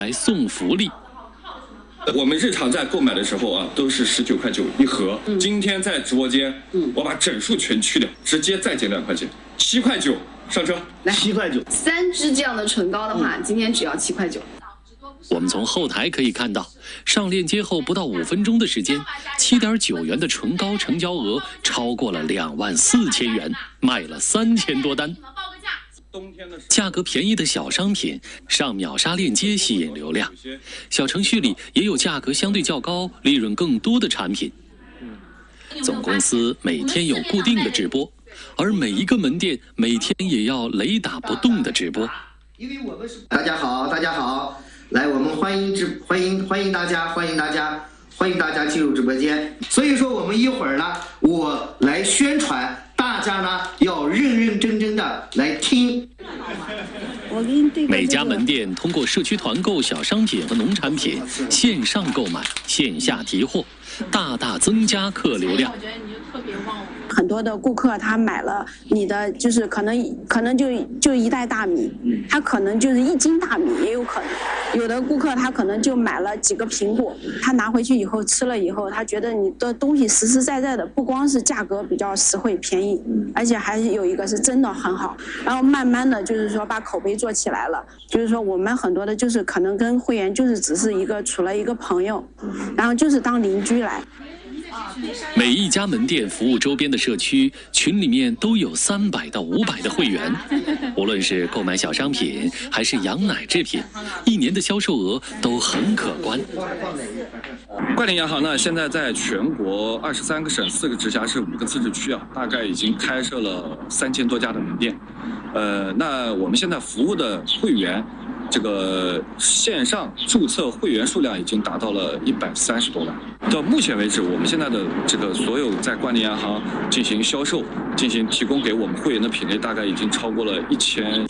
来送福利。 我们日常在购买的时候啊，都是19.9块一盒。今天在直播间，我把整数全去掉，直接再减2块钱，7.9块上车。 来7.9块，3支这样的唇膏的话，今天只要7.9块。 我们从后台可以看到，上链接后不到5分钟的时间，7.9元的唇膏成交额超过了24000元，卖了3000多单。价格便宜的小商品上秒杀链接吸引流量，小程序里也有价格相对较高、利润更多的产品。总公司每天有固定的直播，而每一个门店每天也要雷打不动的直播。 大家好，大家好，来，我们欢迎大家进入直播间。所以说，我们一会儿呢，我来宣传。大家呢要认认真真的来听。 每家门店通过社区团购小商品和农产品，线上购买，线下提货，大大增加客流量。 很多的顾客他买了你的，就是可能就一袋大米，他可能就是1斤大米也有可能。有的顾客他可能就买了几个苹果，他拿回去以后吃了以后，他觉得你的东西实实在在的，不光是价格比较实惠便宜，而且还有一个是真的很好。然后慢慢的就是说把口碑做起来了，就是说我们很多的就是可能跟会员就是只是处了一个朋友，然后就是当邻居来。 每一家门店服务周边的社区群里面都有300到500的会员，无论是购买小商品还是羊奶制品，1年的销售额都很可观。 冠联洋行呢，现在在全国23个省、4个直辖市、5个自治区啊，大概已经开设了3000多家的门店。那我们现在服务的会员，这个线上注册会员数量已经达到了130多万。到目前为止，我们现在的这个所有在冠联洋行进行销售、进行提供给我们会员的品类，大概已经超过了1000。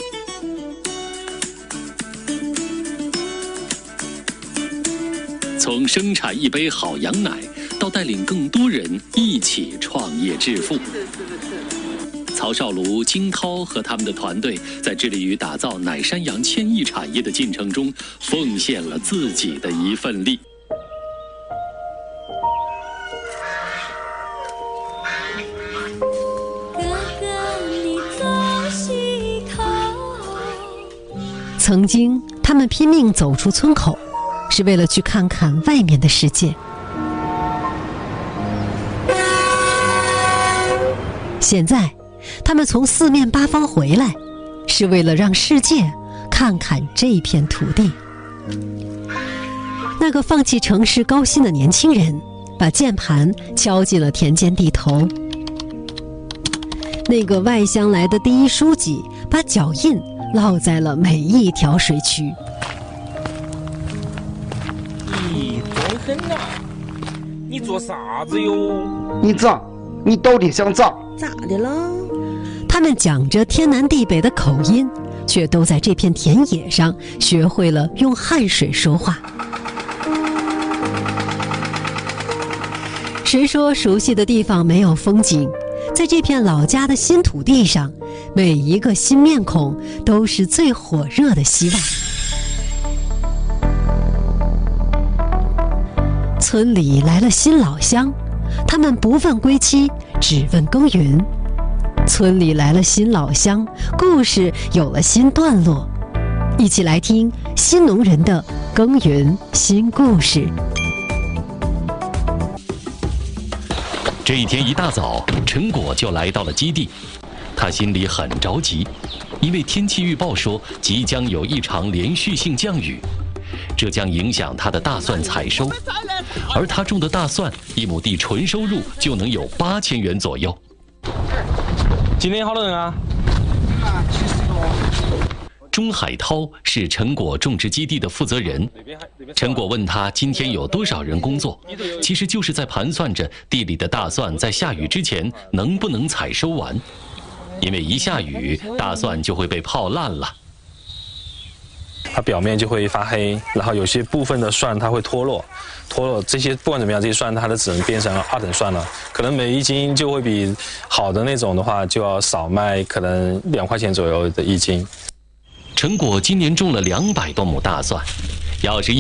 从生产一杯好羊奶，到带领更多人一起创业致富。曹少庐、金涛和他们的团队在致力于打造奶山羊千亿产业的进程中，奉献了自己的一份力。 曾经，他们拼命走出村口，是为了去看看外面的世界。现在，他们从4面8方回来，是为了让世界看看这片土地。那个放弃城市高薪的年轻人，把键盘敲进了田间地头。那个外乡来的第一书记，把脚印烙在了每一条水渠。 你装狠啊！你做啥子哟？ 你咋？你到底想咋？ 咋的了？他们讲着天南地北的口音，却都在这片田野上学会了用汗水说话。谁说熟悉的地方没有风景？在这片老家的新土地上，每一个新面孔都是最火热的希望。村里来了新老乡，他们不问归期，只问耕耘。村里来了新老乡，故事有了新段落。一起来听新农人的耕耘新故事。 这一天一大早，陈果就来到了基地，他心里很着急，因为天气预报说即将有一场连续性降雨，这将影响他的大蒜采收，而他种的大蒜1亩地纯收入就能有8000元左右。 今天好多人啊？70多。 钟海涛是陈果种植基地的负责人。陈果问他今天有多少人工作，其实就是在盘算着地里的大蒜在下雨之前能不能采收完，因为一下雨，大蒜就会被泡烂了。 它表面就会发黑，然后有些部分的蒜它会脱落这些不管怎么样，这些蒜它的只能变成2等蒜了，可能每1斤就会比好的那种的话就要少卖可能2块钱左右的1斤。 陈果今年种了200多亩大蒜， 要是